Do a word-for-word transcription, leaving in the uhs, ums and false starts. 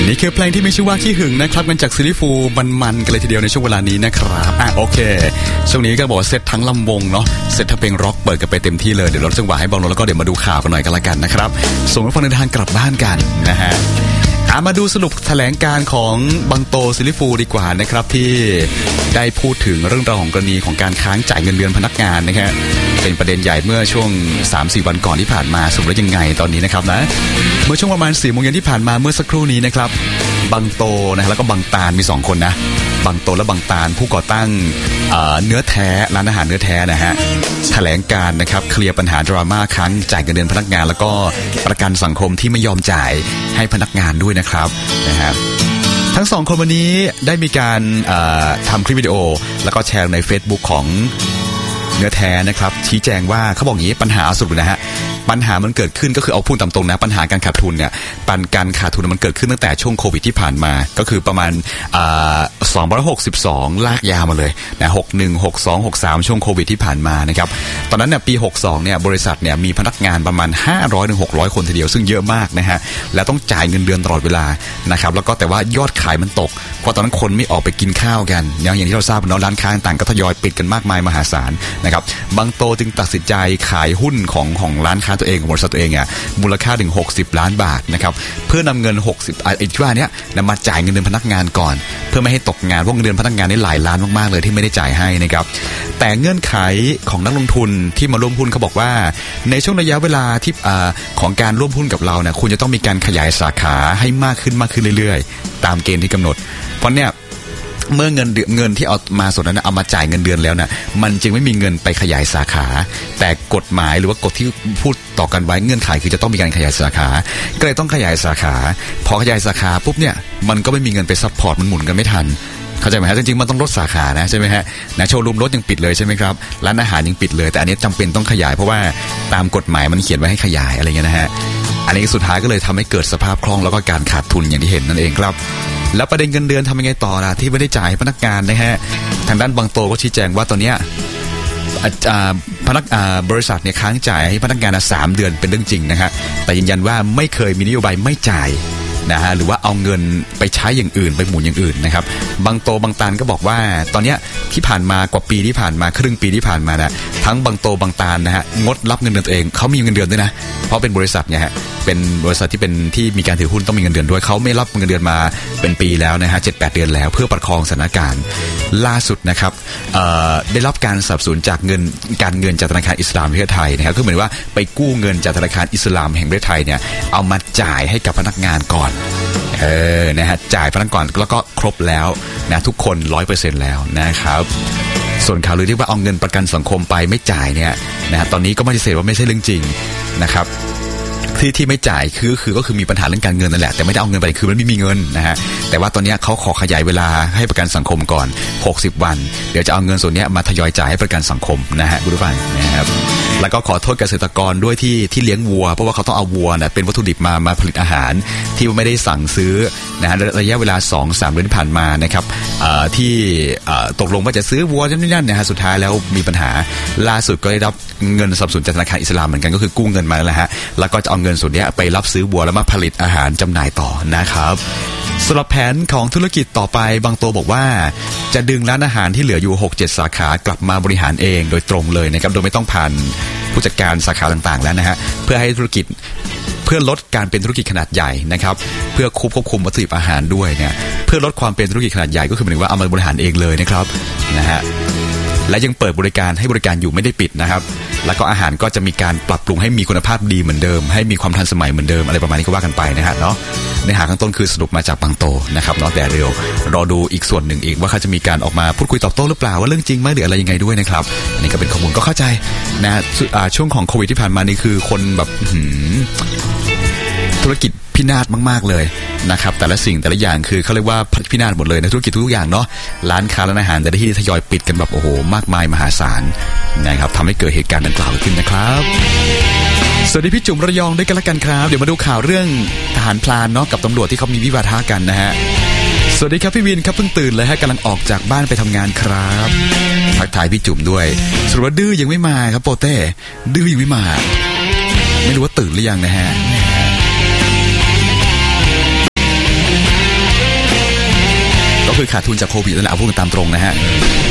นี่คือเพลงที่มีชื่อว่าขี้หึงนะครับกันจากซิลิฟูมันๆกันเลยทีเดียวในช่วงเวลานี้นะครับอ่ะโอเคช่วงนี้ก็บอกเซตทั้งลำวงเนาะเซตทั้งเพลงร็อกเปิดกันไปเต็มที่เลยเดี๋ยวเราจังหวะให้บอลแล้วก็เดี๋ยวมาดูข่าวกันหน่อยกันละกันนะครับส่งผู้ฟังเดินทางกลับบ้านกันนะฮะมาดูสรุปแถลงการของบังโตซิลิฟูดีกว่านะครับที่ได้พูดถึงเรื่องราวของกรณีของการค้างจ่ายเงินเดือนพนักงานนะครับเป็นประเด็นใหญ่เมื่อช่วง สามถึงสี่ วันก่อนที่ผ่านมาสรุปแล้วยังไงตอนนี้นะครับนะเมื่อช่วงประมาณ สี่โมงเย็นที่ผ่านมาเมื่อสักครู่นี้นะครับบังโตนะแล้วก็บังตาลมีสองคนนะบังโตและบังตาลผู้ก่อตั้งเอ่อเนื้อแท้ร้านอาหารเนื้อแท้นะฮะแถลงการนะครับเคลียร์ปัญหาดราม่าค้างจ่ายเงินเดือนพนักงานแล้วก็ประกันสังคมที่ไม่ยอมจ่ายให้พนักงานด้วยนะครับนะฮะทั้งสองคนวันนี้ได้มีการทำคลิปวิดีโอแล้วก็แชร์ใน Facebook ของเนื้อแท้นะครับชี้แจงว่าเขาบอกอย่างนี้ปัญหาสรุปนะฮะปัญหามันเกิดขึ้นก็คือเอาพูดตามตรงนะปัญหาการขาดทุนเนี่ยปันการขาดทุนมันเกิดขึ้นตั้งแต่ช่วงโควิดที่ผ่านมาก็คือประมาณสองพันหกสิบสองลากยาวมาเลยนะหกสิบเอ็ด หกสิบสอง หกสิบสามช่วงโควิดที่ผ่านมานะครับตอนนั้นเนี่ยปีหกสิบสองเนี่ยบริษัทเนี่ยมีพนักงานประมาณห้าร้อยถึงหกร้อยคนทีเดียวซึ่งเยอะมากนะฮะแล้วต้องจ่ายเงินเดือนตลอดเวลานะครับแล้วก็แต่ว่ายอดขายมันตกเพราะตอนนั้นคนไม่ออกไปกินข้าวกันอย่างที่เราทราบเนาะร้านค้าต่างก็ทยอยปิดกันมากมายมหาศาลนะครับบางโตจึงตัดสินใจขายหุ้นของของร้านค้าตัวเองของบริษัทตัวเองอ่ะมูลค่าถึงหกสิบล้านบาทนะครับเพื่อนำเงินหกสิบไอ้ที่ว่าเนี้ยมาจ่ายเงินเดือนพนักงานก่อนเพื่อไม่ให้ตกงานเพราะเงินเดือนพนักงานนี่หลายล้านมากๆเลยที่ไม่ได้จ่ายให้นะครับแต่เงื่อนไขของนักลงทุนที่มาร่วมหุ้นเขาบอกว่าในช่วงระยะเวลาที่ของการร่วมหุ้นกับเราเนี่ยคุณจะต้องมีการขยายสาขาให้มากขึ้นมากขึ้นเรื่อยๆตามเกณฑ์ที่กำหนดเพราะเนี่ยเมื่อเงินเงินที่เอามาส่วนนั้นเอามาจ่ายเงินเดือนแล้วนะมันจึงไม่มีเงินไปขยายสาขาแต่กฎหมายหรือว่ากฎที่พูดต่อกันไว้เงื่อนไขคือจะต้องมีการขยายสาขาก็เลยต้องขยายสาขาพอขยายสาขาปุ๊บเนี่ยมันก็ไม่มีเงินไปซัพพอร์ตมันหมุนกันไม่ทันเข้าใจไหมฮะจริงๆมันต้องลดสาขานะใช่ไหมฮะนะโชว์รูมรถยังปิดเลยใช่ไหมครับร้านอาหารยังปิดเลยแต่อันนี้จำเป็นต้องขยายเพราะว่าตามกฎหมายมันเขียนไว้ให้ขยายอะไรเงี้ยนะฮะอันนี้สุดท้ายก็เลยทำให้เกิดสภาพคล่องแล้วก็การขาดทุนอย่างที่เห็นนั่นเองครับแล้วประเด็นเงินเดือนทำยังไงต่อล่ะที่ไม่ได้จ่ายพนักงานนะฮะทางด้านบางโตก็ชี้แจงว่าตอนเนี้ยพนักบริษัทเนี่ยค้างจ่ายให้พนักงานสามเดือนเป็นเรื่องจริงนะฮะแต่ยืนยันว่าไม่เคยมีนโยบายไม่จ่ายนะฮะหรือว่าเอาเงินไปใช้อย่างอื่นไปหมุนอย่างอื่นนะครับบางโตบางตาลก็บอกว่าตอนนี้ที่ผ่านมากว่าปีที่ผ่านมาครึ่งปีที่ผ่านมานะทั้งบางโตบางตาลนะฮะงดรับเงินเดือนตัวเองเขามีเงินเดือนด้วยนะเพราะเป็นบริษัทเนี่ยฮะเป็นบริษัทที่เป็นที่มีการถือหุ้นต้องมีเงินเดือนด้วยเขาไม่รับเงินเดือนมาเป็นปีแล้วนะฮะเจ็ดแปดเดือนแล้วเพื่อประคองสถานการณ์ล่าสุดนะครับได้รับการสนับสนุนจากเงินการเงินจากธนาคารอิสลามแห่งประเทศไทยนะครับก็เหมือนว่าไปกู้เงินจากธนาคารอิสลามแห่งประเทศไทยเนี่ยเอามาจ่ายให้กับพนักงานก่อนเออนะฮะจ่ายพนักงานแล้วก็ครบแล้วนะทุกคน ร้อยเปอร์เซ็นต์ แล้วนะครับส่วนข่าวลือที่ว่าเอาเงินประกันสังคมไปไม่จ่ายเนี่ยนะตอนนี้ก็ไม่ได้เสร็จว่าไม่ใช่เรื่องจริงนะครับที่ที่ไม่จ่ายคือคือก็คือมีปัญหาเรื่องการเงินนั่นแหละแต่ไม่ได้เอาเงินไปคือมันไม่มีเงินนะฮะแต่ว่าตอนนี้เขาขอขยายเวลาให้ประกันสังคมก่อนหกสิบวันเดี๋ยวจะเอาเงินส่วนนี้มาทยอยจ่ายให้ประกันสังคมนะฮะคุณผู้ฟังนะครับแล้วก็ขอโทษเกษตรกรด้วยที่ที่เลี้ยงวัวเพราะว่าเขาต้องเอาวัวนะเป็นวัตถุดิบมามาผลิตอาหารที่ไม่ได้สั่งซื้อนะฮะระยะเวลา สองถึงสาม เดือนที่ผ่านมานะครับที่ตกลงว่าจะซื้อวัวนั่นนี่นั่นนะฮะสุดท้ายแล้วมีปัญหาล่าสุดก็ได้รับเงินสนับสนุนจากธนาคารอิสลามเหมือนกันก็คือกู้เงินมาแล้วฮะแล้วก็จะเอาเงินส่วนนี้ไปรับซื้อวัวแล้วมาผลิตอาหารจำหน่ายต่อนะครับสำหรับแผนของธุรกิจต่อไปบางโตบอกว่าจะดึงร้านอาหารที่เหลืออยู่ หกเจ็ด สาขากลับมาบริหารเองโดยตรงเลยนะครับโดยไม่ต้องผ่านผู้จัดการสาขาต่างๆแล้วนะฮะเพื่อให้ธุรกิจเพื่อลดการเป็นธุรกิจขนาดใหญ่นะครับเพื่อควบคุมวัตถุดิบอาหารด้วยเนี่ยเพื่อลดความเป็นธุรกิจขนาดใหญ่ก็คือหมายถึงว่าเอามาบริหารเองเลยนะครับนะฮะและยังเปิดบริการให้บริการอยู่ไม่ได้ปิดนะครับแล้วก็อาหารก็จะมีการปรับปรุงให้มีคุณภาพดีเหมือนเดิมให้มีความทันสมัยเหมือนเดิมอะไรประมาณนี้ก็ว่ากันไปนะฮะเนาะในหาข้างต้นคือสรุปมาจากบางโตนะครับเนาะแต่เร็วรอดูอีกส่วนหนึ่งอีกว่าเขาจะมีการออกมาพูดคุยตอบโต้หรือเปล่าว่าเรื่องจริงไหมหรืออะไรยังไงด้วยนะครับอันนี้ก็เป็นข้อมูลก็เข้าใจนะช่วงของโควิดที่ผ่านมานี่คือคนแบบธุรกิจพินาศมากๆเลยนะครับแต่ละสิ่งแต่ละอย่างคือเขาเรียกว่าพินาศหมดเลยในธุรกิจทุกอย่างเนาะร้านค้าร้านอาหารแต่ละที่ทยอยปิดกันแบบโอ้โหมากมายมหาศาลนะครับทำให้เกิดเหตุการณ์ดังกล่าวขึ้นนะครับสวัสดีพี่จุ๋มระยองด้วยกันละกันครับเดี๋ยวมาดูข่าวเรื่องทหารพลานเนาะกับตำรวจที่เขามีวิวาทะกันนะฮะสวัสดีครับพี่วินครับเพิ่งตื่นเลยฮะกำลังออกจากบ้านไปทำงานครับทักทายพี่จุ๋มด้วยสรุปว่าดื้อยังไม่มาครับโปเต้ดื้อยังไม่มาไม่รู้ว่าตื่นหรือยังนะฮะคือขาดทุนจากโควิดนั่นแหละเอาพูดกันตามตรงนะฮะ